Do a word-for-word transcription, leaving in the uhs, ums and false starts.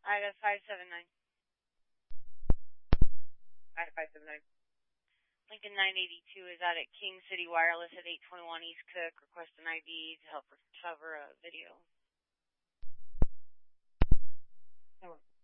I got five seven nine. I got five seven nine. Lincoln nine eighty-two is out at King City Wireless at eight twenty-one East Cook. Request an I D to help recover a video. Come on.